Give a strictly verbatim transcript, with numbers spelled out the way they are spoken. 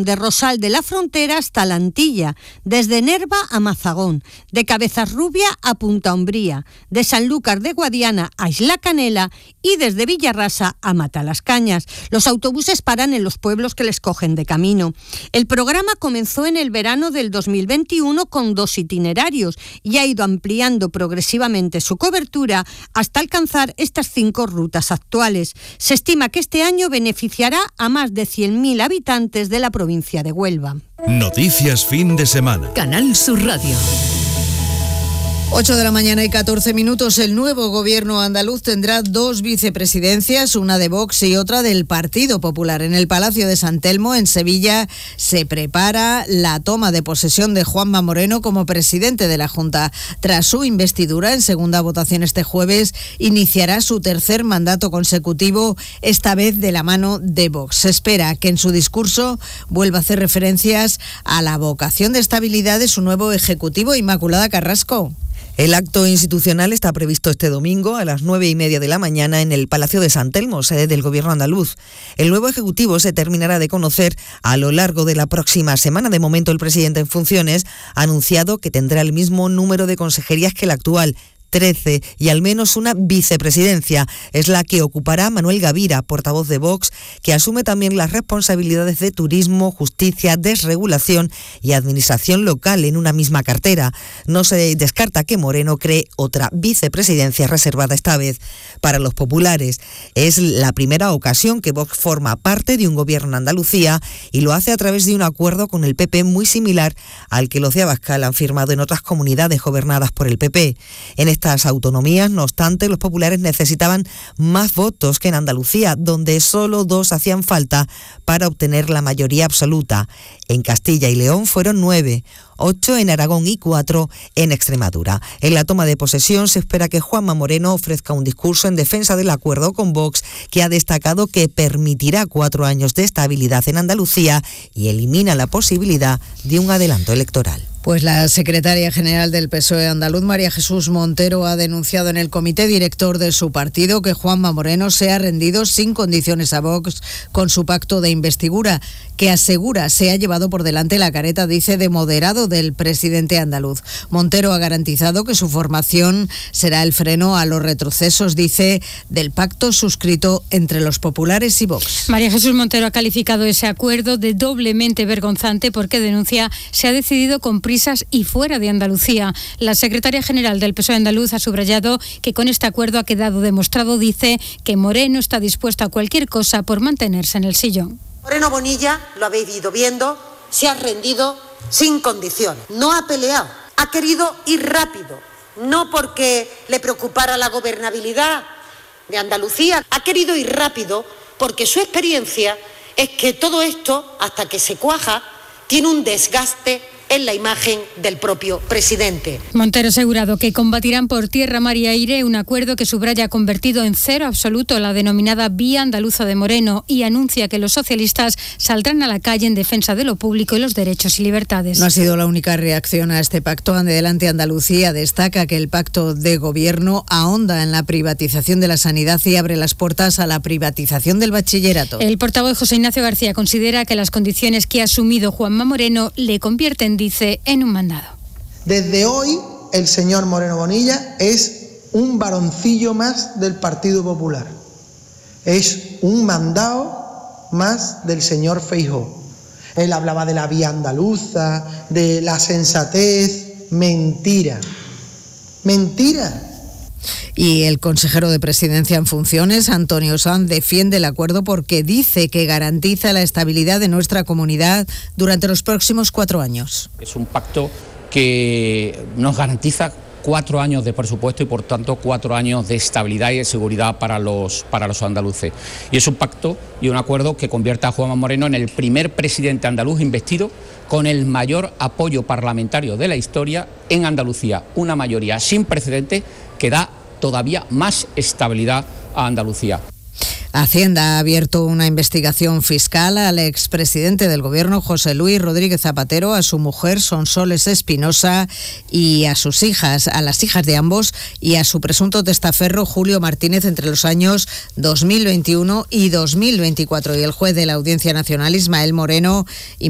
Van de Rosal de la Frontera hasta la Antilla, desde Nerva a Mazagón, de Cabezarrubia a Punta Umbría, de Sanlúcar de Guadiana a Isla Canela y desde Villarrasa a Matalascañas. Los autobuses paran en los pueblos que les cogen de camino. El programa comenzó en el verano del dos mil veintiuno con dos itinerarios y ha ido ampliando progresivamente su cobertura hasta alcanzar estas cinco rutas actuales. Se estima que este año beneficiará a más de cien mil habitantes de la provincia de Huelva. Noticias fin de semana. Canal Sur Radio. ocho de la mañana y catorce minutos. El nuevo gobierno andaluz tendrá dos vicepresidencias, una de Vox y otra del Partido Popular. En el Palacio de San Telmo, en Sevilla, se prepara la toma de posesión de Juanma Moreno como presidente de la Junta. Tras su investidura en segunda votación este jueves, iniciará su tercer mandato consecutivo, esta vez de la mano de Vox. Se espera que en su discurso vuelva a hacer referencias a la vocación de estabilidad de su nuevo ejecutivo. Inmaculada Carrasco. El acto institucional está previsto este domingo a las nueve y media de la mañana en el Palacio de San Telmo, sede del Gobierno andaluz. El nuevo Ejecutivo se terminará de conocer a lo largo de la próxima semana. De momento, el presidente en funciones ha anunciado que tendrá el mismo número de consejerías que el actual, trece, y al menos una vicepresidencia. Es la que ocupará Manuel Gavira, portavoz de Vox, que asume también las responsabilidades de turismo, justicia, desregulación y administración local en una misma cartera. No se descarta que Moreno cree otra vicepresidencia reservada esta vez para los populares. Es la primera ocasión que Vox forma parte de un gobierno en Andalucía y lo hace a través de un acuerdo con el P P muy similar al que los de Abascal han firmado en otras comunidades gobernadas por el P P. En este Estas autonomías, no obstante, los populares necesitaban más votos que en Andalucía, donde solo dos hacían falta para obtener la mayoría absoluta. En Castilla y León fueron nueve, ocho en Aragón y cuatro en Extremadura. En la toma de posesión se espera que Juanma Moreno ofrezca un discurso en defensa del acuerdo con Vox, que ha destacado que permitirá cuatro años de estabilidad en Andalucía y elimina la posibilidad de un adelanto electoral. Pues la secretaria general del P S O E andaluz, María Jesús Montero, ha denunciado en el comité director de su partido que Juanma Moreno se ha rendido sin condiciones a Vox con su pacto de investidura, que asegura se ha llevado por delante la careta, dice, de moderado del presidente andaluz. Montero ha garantizado que su formación será el freno a los retrocesos, dice, del pacto suscrito entre los populares y Vox. María Jesús Montero ha calificado ese acuerdo de doblemente vergonzante porque, denuncia, se ha decidido con y fuera de Andalucía. La secretaria general del P S O E andaluz ha subrayado que con este acuerdo ha quedado demostrado, dice, que Moreno está dispuesto a cualquier cosa por mantenerse en el sillón. Moreno Bonilla, lo habéis ido viendo, se ha rendido sin condiciones. No ha peleado, ha querido ir rápido, no porque le preocupara la gobernabilidad de Andalucía, ha querido ir rápido porque su experiencia es que todo esto, hasta que se cuaja, tiene un desgaste en la imagen del propio presidente. Montero ha asegurado que combatirán por tierra, mar y aire un acuerdo que subraya ha convertido en cero absoluto la denominada Vía Andaluza de Moreno y anuncia que los socialistas saldrán a la calle en defensa de lo público y los derechos y libertades. No ha sido la única reacción a este pacto. Adelante Andalucía destaca que el pacto de gobierno ahonda en la privatización de la sanidad y abre las puertas a la privatización del bachillerato. El portavoz José Ignacio García considera que las condiciones que ha asumido Juanma Moreno le convierten, dice, en un mandado. Desde hoy, el señor Moreno Bonilla es un varoncillo más del Partido Popular. Es un mandado más del señor Feijóo. Él hablaba de la vía andaluza, de la sensatez. Mentira. Mentira. Y el consejero de Presidencia en funciones, Antonio Sanz, defiende el acuerdo porque dice que garantiza la estabilidad de nuestra comunidad durante los próximos cuatro años. Es un pacto que nos garantiza cuatro años de presupuesto y, por tanto, cuatro años de estabilidad y de seguridad para los, para los andaluces. Y es un pacto y un acuerdo que convierte a Juanma Moreno en el primer presidente andaluz investido con el mayor apoyo parlamentario de la historia en Andalucía. Una mayoría sin precedentes que da todavía más estabilidad a Andalucía. Hacienda ha abierto una investigación fiscal al expresidente del Gobierno, José Luis Rodríguez Zapatero, a su mujer, Sonsoles Espinosa, y a sus hijas, a las hijas de ambos, y a su presunto testaferro, Julio Martínez, entre los años dos mil veintiuno y dos mil veinticuatro. Y el juez de la Audiencia Nacional, Ismael Moreno,